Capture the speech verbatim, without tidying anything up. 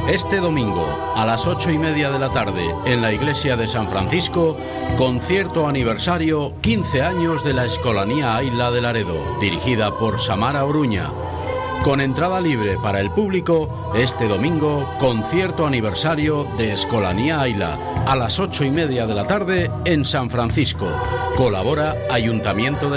Este domingo, a las ocho y media de la tarde, en la iglesia de San Francisco, concierto aniversario quince años de la Escolanía Aila de Laredo, dirigida por Samara Oruña. Con entrada libre para el público, este domingo, concierto aniversario de Escolanía Aila, a las ocho y media de la tarde en San Francisco. Colabora Ayuntamiento de